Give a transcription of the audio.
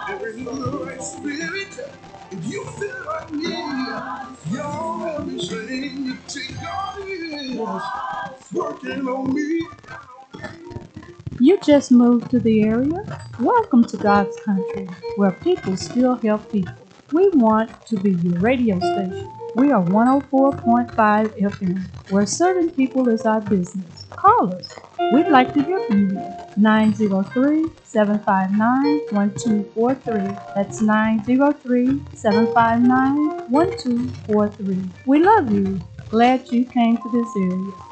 You're in the right spirit. If you feel like me, y'all have me saying you take God is working on me. You just moved to the area? Welcome to God's country, where people still help people. We want to be your radio station. We are 104.5 FM, where serving people is our business. Call us. We'd like to hear from you. 903-759-1243. That's 903-759-1243. We love you. Glad you came to this area.